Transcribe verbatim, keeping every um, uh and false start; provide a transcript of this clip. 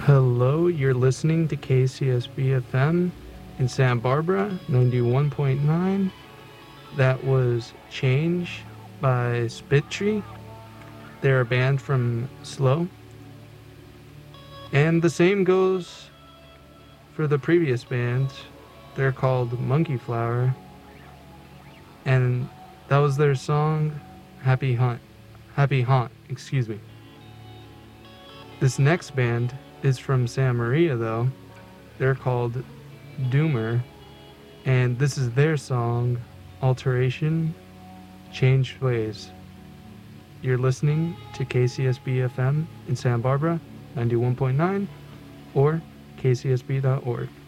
Hello, you're listening to K C S B F M in Santa Barbara, ninety-one point nine. That was Change by Spittree. They're a band from Slow. And the same goes for the previous band. They're called Monkey Flower. And that was their song, Happy Hunt. Happy Haunt, excuse me. This next band is from Santa Maria, though. They're called Doomer, and this is their song, Alteration, Changed Ways. You're listening to K C S B F M in Santa Barbara, ninety-one point nine, or k c s b dot org.